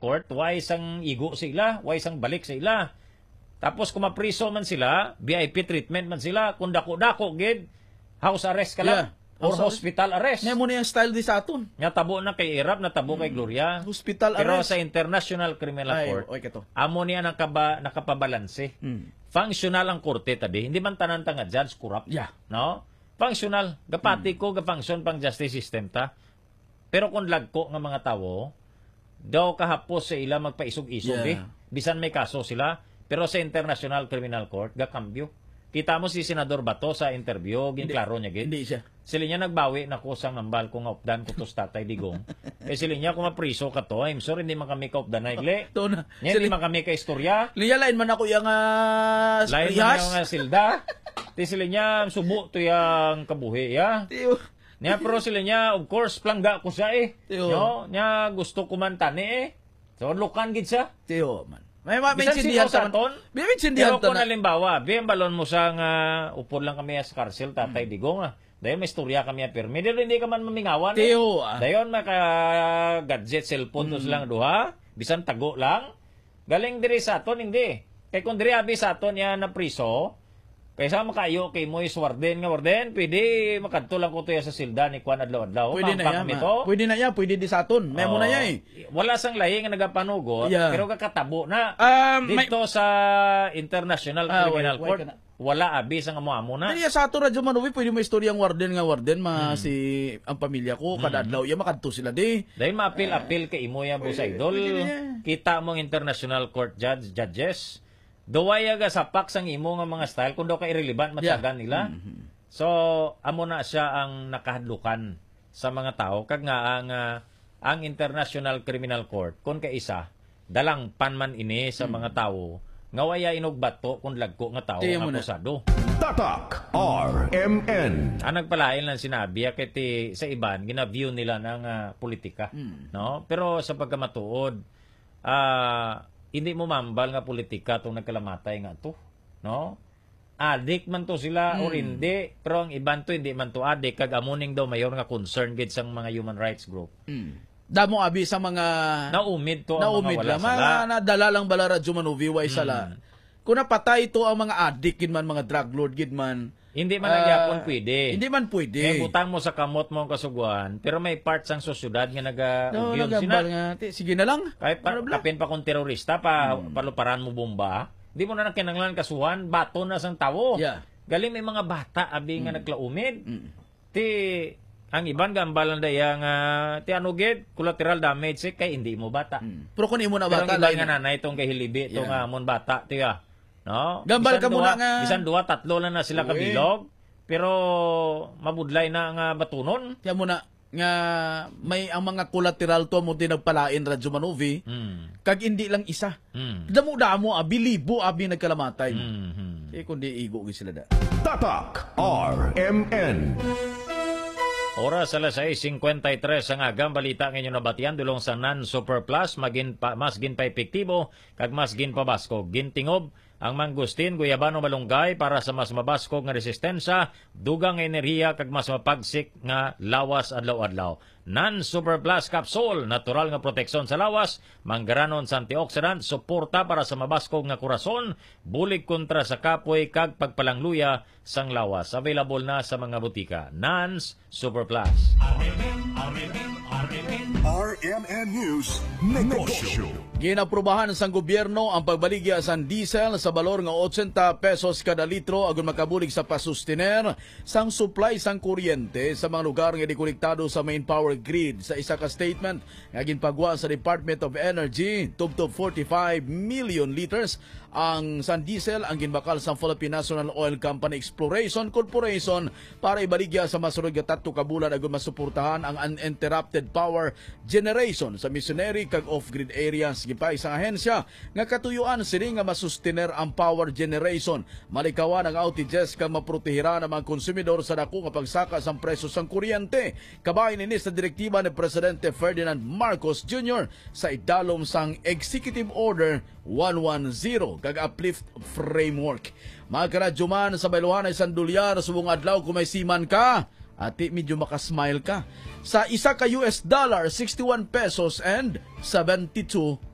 Court, why isang igo sila, why isang balik sila. Tapos kung mapriso man sila, VIP treatment man sila, kung dako-dako, gid, house arrest ka lang. Yeah. Or hospital arrest. Nga mo na yung style di sa aton. Nga tabo na kay Irab, natabo kay Gloria. Hospital Pero arrest. sa International Criminal Court, okay to. amo niya nakapabalanse. Functional ang korte tadi. Hindi man tanan nga judge corrupt. Yeah. No? Functional. Gapati ko ga-function pang justice system ta. Pero kung lagko nga mga tawo, daw kahapos sa ila magpaisog-isog bisan may kaso sila. Pero sa International Criminal Court, gakambyo. Kita mo si Senador Bato sa interview, ginklaro niya gid. Hindi siya. Sila niya nagbawi na ko sang nambal kung opdan ko to Tatay Digong. Sila niya kung mapriso ka to, I'm sorry hindi man kami kaopdan na igle. To na. Hindi man kami ka istorya. Liya lain man ako yung Lain man yung silda. Ti sila niya subo to yung kabuhi ya. Tiyo. Niya pero sila niya of course plangga ko siya Tiyo. No, niya gusto kumantani So lukan gid siya. Tiyo man. May Bisan maintindihan sa taman. aton. May maintindihan Pero kung taman. halimbawa, balon mo sa upod lang kami sa karsel, Tatay Digong. Dahil may istorya kami pirmi. Dahil hindi ka man mamingawan. Tiyo. Dayon maka-gadget, cellphone to silang duha. Bisan tago lang. Galing diri sa aton, hindi. Kaya kung diri abi sa aton yan na priso, kaysa makayo kay mo is warden nga warden, pwede makadto lang ko to sa silda ni Juan adlaw-adlaw. Pwede na yan. Pwede na yan. Pwede di sa aton. May mo na yan Wala sang lahi nga nagapanugot, pero kakatabo na. Dito sa International Criminal Court, wala abi sang amo-amo na. Dili sa ato radyo manuwi pwede mo istoryang warden nga warden si ang pamilya ko kada adlaw ya makadto sila di. Dahil maapil-apil kay imo yan sa idol. Kita mong International Court judges. Duwaya ga sapak sang imo nga mga style kung daw ka irrelevant matyagan nila. So amo na siya ang nakahadlukan sa mga tao kag nga ang International Criminal Court kun kay isa dalang panman ini sa mga tao nga waya inugbato kung lagko nga tao nga akusado. Tatak RMN. Ang nagpalain lang sinabi kay sa iban gina-view nila ng politika, no? Pero sa pagkamatuod hindi mo mambal nga politika itong nagkalamatay nga to. No? Adik man to sila or hindi. Pero ang iban to, hindi man to adik. Kag amuning daw mayor nga concern gid sang mga human rights group. Damo abi sa mga... Naumid to ang mga wala lang. sala. Mga nadala lang bala radyo manuvi way sala. Kung napatay to ang mga adik gid man, mga drug lord gid man. Hindi man nagyapon pwede. Hindi man pwede. Kaya butang mo sa kamot mo ang kasuguan, pero may part sang sosyudad nga nag-ugyon sila. Sige na lang. Kahit kapin pa kung terorista, paluparan mo bomba, hindi mo na kinanglan kasuhan, bato na sang tawo. Yeah. Galing may mga bata, abi nga naglaumid. Ang iban gambalan daya nga, ti anugid, collateral damage, kay hindi mo bata. Pero kung imo na Pero bata, ang iba nga nanay, itong kay hilibi, itong amon bata, tiya. No? Gambal ka muna nga. Bisan duwa, tatlo lang na sila kabilog. Pero mabudlay na nga batunon. Kaya muna nga may ang mga collateral to mo din nagpalain radyo manuvi. Kag hindi lang isa. Damo-damo abi libo abi nagkalamatay. Kundi igo gid sila da. Tatak RMN. Oras alas 6:53 ang agang balita ng inyong nabatian dulong sa non-super plus mas gin pa epektibo kag mas gin pa basko gintingob ang mangustin guyabano malunggay para sa mas mabasko nga resistensya dugang enerhiya kag mas mapagsik nga lawas adlaw-adlaw. Non-super plus capsule natural nga proteksyon sa lawas manggaranon sa antioxidant suporta para sa mabasko nga korason bulig kontra sa kapoy kag pagpalangluya sang lawas available na sa mga butika. Nans Super Plus. RMN News Negosyo. Ginaprubahan sang gobyerno ang pagbaligya sa diesel sa balor nga 80 pesos kada litro agon makabulig sa pasustiner sang supply sang kuryente sa mga lugar nga dikonektado sa main power grid. Sa isa ka statement nga ginpagwa sa Department of Energy, tubtob 45 million liters ang san diesel ang ginbakal sa Philippine National Oil Company Exploration Corporation para ibaligya sa masunod nga 3 ka bulan agon masuportahan ang uninterrupted power generation sa missionary kag off-grid areas. Gipay sa ahensya nga katuyuan sini nga masustiner ang power generation. Malikawan ang outages kag maprotehiran ang mga konsumidor sa dako nga pagsaka sang presyo sang kuryente. Kabahin ini sa direktiba ni Presidente Ferdinand Marcos Jr. sa idalom sang Executive Order 110 kag uplift framework. Mga karadyo man sa Bailuhan ay sandulyar subong adlaw kung may siman ka ati medyo makasmile ka. Sa isa ka US dollar 61 pesos and 72